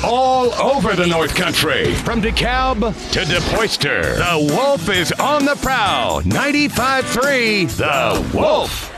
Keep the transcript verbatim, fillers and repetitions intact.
all over the North Country. From DeKalb to DePoister, the Wolf is on the prowl. ninety-five point three, The Wolf.